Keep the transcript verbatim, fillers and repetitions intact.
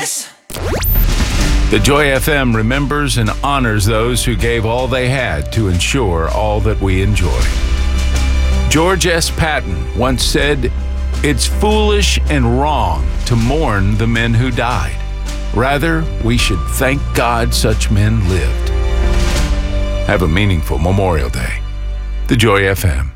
Yes. The Joy F M remembers and honors those who gave all they had to ensure all that we enjoy. George S. Patton once said, "It's foolish and wrong to mourn the men who died. Rather, we should thank God such men lived." Have a meaningful Memorial Day. The Joy F M.